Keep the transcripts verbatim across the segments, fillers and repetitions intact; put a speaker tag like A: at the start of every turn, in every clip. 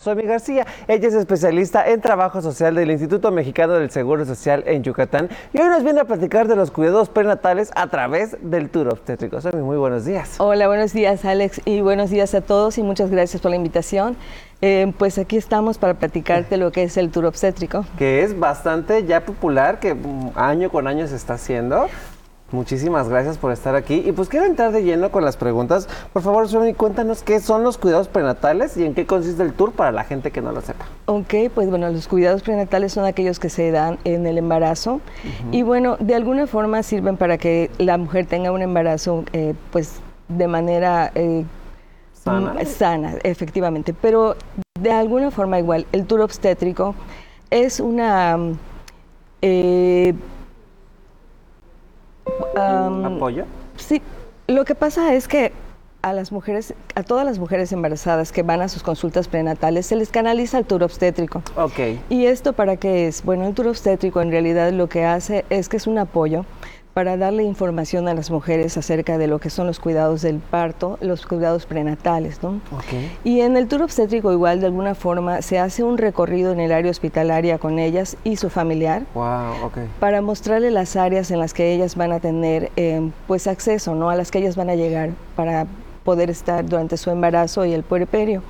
A: Somi García. Ella es especialista en trabajo social del Instituto Mexicano del Seguro Social en Yucatán y hoy nos viene a platicar de los cuidados prenatales a través del tour obstétrico. Somi, muy buenos días.
B: Hola, buenos días, Alex, y buenos días a todos y muchas gracias por la invitación. Eh, pues aquí estamos para platicarte lo que es el tour obstétrico.
A: Que es bastante ya popular, que año con año se está haciendo. Muchísimas gracias por estar aquí. Y pues quiero entrar de lleno con las preguntas. Por favor, Somi, cuéntanos qué son los cuidados prenatales y en qué consiste el tour para la gente que no lo sepa.
B: Ok, pues bueno, los cuidados prenatales son aquellos que se dan en el embarazo. Uh-huh. Y bueno, de alguna forma sirven para que la mujer tenga un embarazo eh, pues de manera eh, sana. sana, efectivamente. Pero de alguna forma igual, el tour obstétrico es una... Eh,
A: Um, ¿Apoyo?
B: Sí, lo que pasa es que a las mujeres, a todas las mujeres embarazadas que van a sus consultas prenatales se les canaliza el tour obstétrico.
A: Ok.
B: ¿Y esto para qué es? Bueno, el tour obstétrico en realidad lo que hace es que es un apoyo para darle información a las mujeres acerca de lo que son los cuidados del parto, los cuidados prenatales, ¿no?
A: Okay.
B: Y en el tour obstétrico igual de alguna forma se hace un recorrido en el área hospitalaria con ellas y su familiar.
A: Wow, okay.
B: Para mostrarle las áreas en las que ellas van a tener eh, pues acceso, ¿no? A las que ellas van a llegar para poder estar durante su embarazo y el puerperio.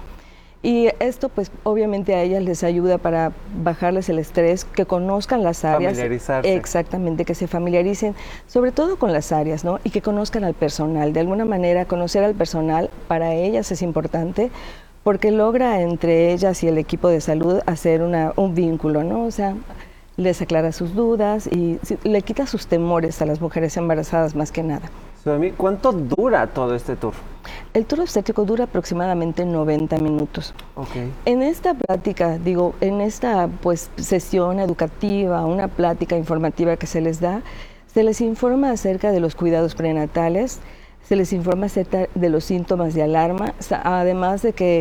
B: Y esto pues obviamente a ellas les ayuda para bajarles el estrés, que conozcan las áreas.
A: Familiarizarse.
B: Exactamente, que se familiaricen, sobre todo con las áreas, ¿no? Y que conozcan al personal. De alguna manera, conocer al personal para ellas es importante porque logra entre ellas y el equipo de salud hacer una, un vínculo, ¿no? O sea, les aclara sus dudas y le quita sus temores a las mujeres embarazadas más que nada.
A: ¿Cuánto dura todo este tour?
B: El tour obstétrico dura aproximadamente noventa minutos.
A: Okay.
B: En esta plática, digo, en esta pues sesión educativa, una plática informativa que se les da, se les informa acerca de los cuidados prenatales, se les informa acerca de los síntomas de alarma, además de que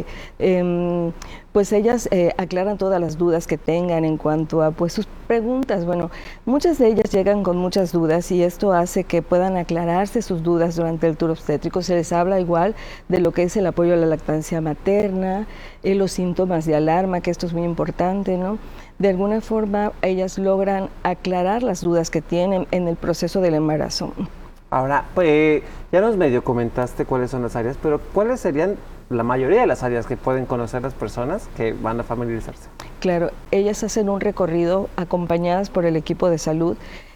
B: eh, pues ellas eh, aclaran todas las dudas que tengan en cuanto a pues sus preguntas. Bueno, muchas de ellas llegan con muchas dudas y esto hace que puedan aclararse sus dudas durante el tour obstétrico. Se les habla igual de lo que es el apoyo a la lactancia materna, eh, los síntomas de alarma, que esto es muy importante, ¿no? De alguna forma ellas logran aclarar las dudas que tienen en el proceso del embarazo.
A: Ahora, pues, ya nos medio comentaste cuáles son las áreas, pero ¿cuáles serían la mayoría de las áreas que pueden conocer las personas que van a familiarizarse?
B: Claro, ellas hacen un recorrido acompañadas por el equipo de salud,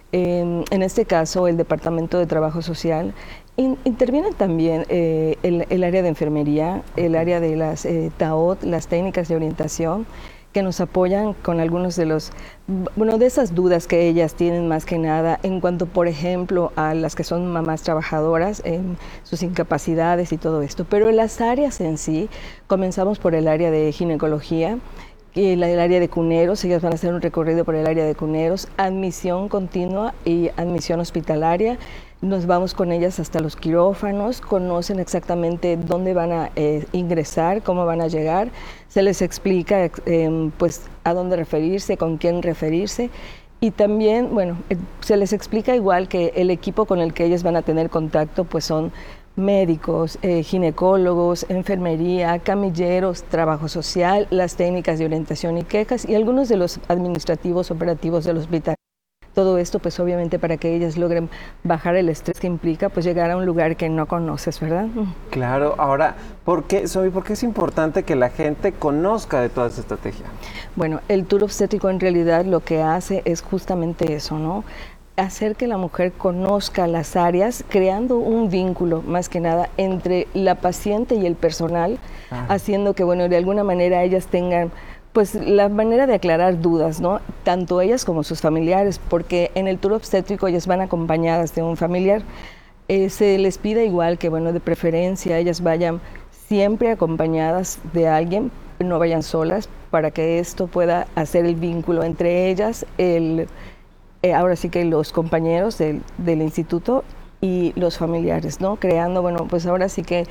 B: eh, en este caso el Departamento de Trabajo Social. In, intervienen también eh, el, el área de enfermería, el área de las eh, T A O T, las técnicas de orientación, que nos apoyan con algunos de los, bueno, de esas dudas que ellas tienen más que nada en cuanto, por ejemplo, a las que son mamás trabajadoras, en sus incapacidades y todo esto. Pero en las áreas en sí, comenzamos por el área de ginecología, y el área de cuneros, ellas van a hacer un recorrido por el área de cuneros, admisión continua y admisión hospitalaria. Nos vamos con ellas hasta los quirófanos, conocen exactamente dónde van a eh, ingresar, cómo van a llegar, se les explica eh, pues a dónde referirse, con quién referirse y también, bueno, eh, se les explica igual que el equipo con el que ellas van a tener contacto pues son médicos, eh, ginecólogos, enfermería, camilleros, trabajo social, las técnicas de orientación y quejas y algunos de los administrativos operativos del hospital. Todo esto pues obviamente para que ellas logren bajar el estrés que implica pues llegar a un lugar que no conoces, ¿verdad?
A: Claro. Ahora, ¿por qué, Somi, por qué es importante que la gente conozca de toda esta estrategia?
B: Bueno, el tour obstétrico en realidad lo que hace es justamente eso, ¿no? Hacer que la mujer conozca las áreas, creando un vínculo más que nada entre la paciente y el personal, ah. haciendo que, bueno, de alguna manera ellas tengan pues la manera de aclarar dudas, ¿no? Tanto ellas como sus familiares, porque en el tour obstétrico ellas van acompañadas de un familiar. Eh, se les pide igual que, bueno, de preferencia ellas vayan siempre acompañadas de alguien, no vayan solas, para que esto pueda hacer el vínculo entre ellas, el, eh, ahora sí que los compañeros del, del instituto y los familiares, ¿no? Creando, bueno, pues ahora sí que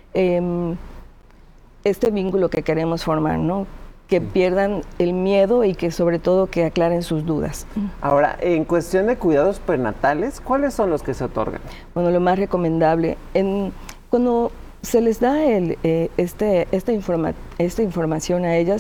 B: eh, este vínculo que queremos formar, ¿no? Que pierdan el miedo y que sobre todo que aclaren sus dudas.
A: Ahora, en cuestión de cuidados prenatales, ¿cuáles son los que se otorgan?
B: Bueno, lo más recomendable, en, cuando se les da el, eh, este, esta, informa, esta información a ellas,